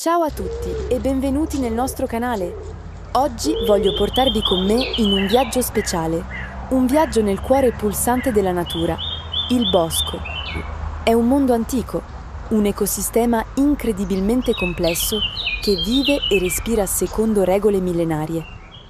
Ciao a tutti e benvenuti nel nostro canale. Oggi voglio portarvi con me in un viaggio speciale, un viaggio nel cuore pulsante della natura, il bosco. È un mondo antico, un ecosistema incredibilmente complesso che vive e respira secondo regole millenarie.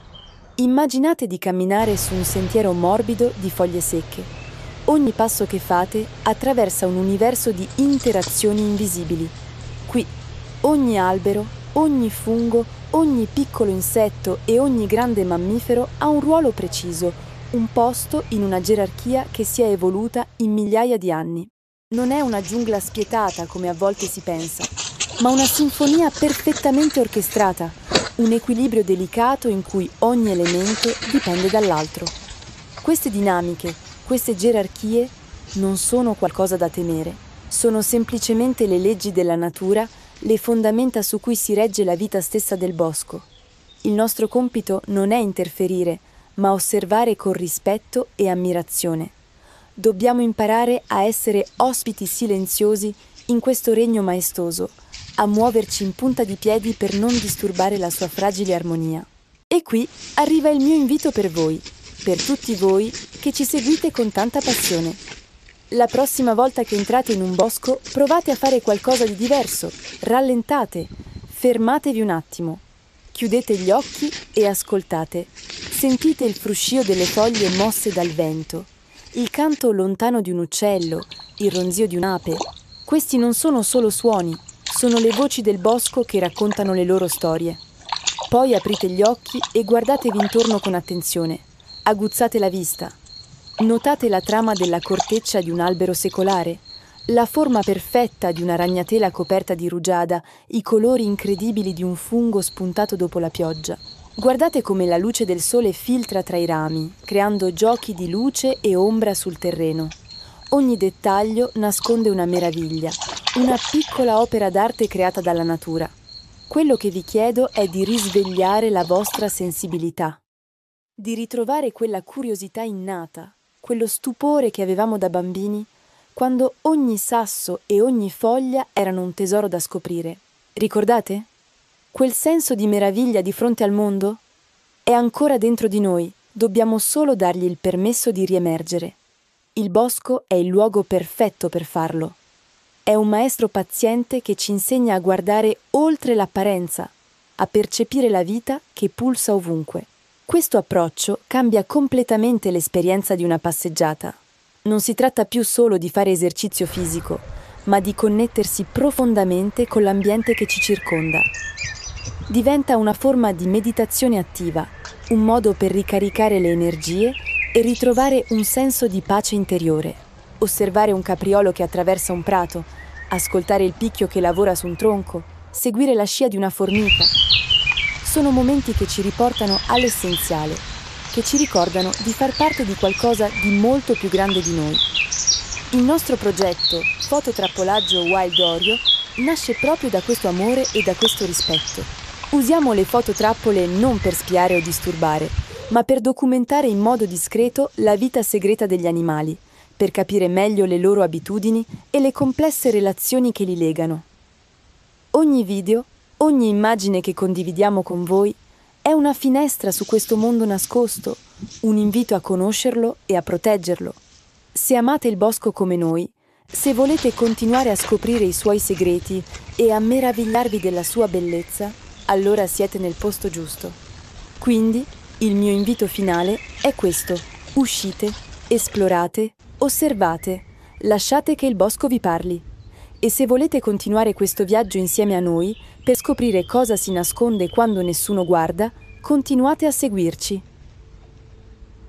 Immaginate di camminare su un sentiero morbido di foglie secche. Ogni passo che fate attraversa un universo di interazioni invisibili. Qui, ogni albero, ogni fungo, ogni piccolo insetto e ogni grande mammifero ha un ruolo preciso, un posto in una gerarchia che si è evoluta in migliaia di anni. Non è una giungla spietata come a volte si pensa, ma una sinfonia perfettamente orchestrata, un equilibrio delicato in cui ogni elemento dipende dall'altro. Queste dinamiche, queste gerarchie non sono qualcosa da temere, sono semplicemente le leggi della natura, le fondamenta su cui si regge la vita stessa del bosco. Il nostro compito non è interferire, ma osservare con rispetto e ammirazione. Dobbiamo imparare a essere ospiti silenziosi in questo regno maestoso, a muoverci in punta di piedi per non disturbare la sua fragile armonia. E qui arriva il mio invito per voi, per tutti voi che ci seguite con tanta passione. La prossima volta che entrate in un bosco, provate a fare qualcosa di diverso, rallentate, fermatevi un attimo, chiudete gli occhi e ascoltate. Sentite il fruscio delle foglie mosse dal vento, il canto lontano di un uccello, il ronzio di un'ape. Questi non sono solo suoni, sono le voci del bosco che raccontano le loro storie. Poi aprite gli occhi e guardatevi intorno con attenzione. Aguzzate la vista. Notate la trama della corteccia di un albero secolare, la forma perfetta di una ragnatela coperta di rugiada, i colori incredibili di un fungo spuntato dopo la pioggia. Guardate come la luce del sole filtra tra i rami, creando giochi di luce e ombra sul terreno. Ogni dettaglio nasconde una meraviglia, una piccola opera d'arte creata dalla natura. Quello che vi chiedo è di risvegliare la vostra sensibilità, di ritrovare quella curiosità innata, quello stupore che avevamo da bambini, quando ogni sasso e ogni foglia erano un tesoro da scoprire. Ricordate? Quel senso di meraviglia di fronte al mondo? È ancora dentro di noi, dobbiamo solo dargli il permesso di riemergere. Il bosco è il luogo perfetto per farlo. È un maestro paziente che ci insegna a guardare oltre l'apparenza, a percepire la vita che pulsa ovunque. Questo approccio cambia completamente l'esperienza di una passeggiata. Non si tratta più solo di fare esercizio fisico, ma di connettersi profondamente con l'ambiente che ci circonda. Diventa una forma di meditazione attiva, un modo per ricaricare le energie e ritrovare un senso di pace interiore. Osservare un capriolo che attraversa un prato, ascoltare il picchio che lavora su un tronco, seguire la scia di una formica. Sono momenti che ci riportano all'essenziale, che ci ricordano di far parte di qualcosa di molto più grande di noi. Il nostro progetto, Fototrappolaggio Wild Oreo, nasce proprio da questo amore e da questo rispetto. Usiamo le fototrappole non per spiare o disturbare, ma per documentare in modo discreto la vita segreta degli animali, per capire meglio le loro abitudini e le complesse relazioni che li legano. Ogni video, ogni immagine che condividiamo con voi è una finestra su questo mondo nascosto, un invito a conoscerlo e a proteggerlo. Se amate il bosco come noi, se volete continuare a scoprire i suoi segreti e a meravigliarvi della sua bellezza, allora siete nel posto giusto. Quindi, il mio invito finale è questo: uscite, esplorate, osservate, lasciate che il bosco vi parli. E se volete continuare questo viaggio insieme a noi, per scoprire cosa si nasconde quando nessuno guarda, continuate a seguirci.